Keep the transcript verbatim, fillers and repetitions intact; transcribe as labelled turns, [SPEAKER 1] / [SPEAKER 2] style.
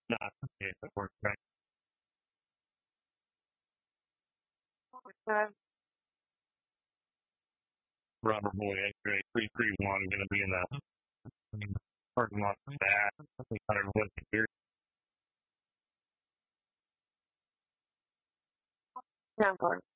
[SPEAKER 1] Not okay, that works right. Uh, Rubber boy X-ray three three one going to be in the parking lot for that. one hundred one here. Yeah, I'm going.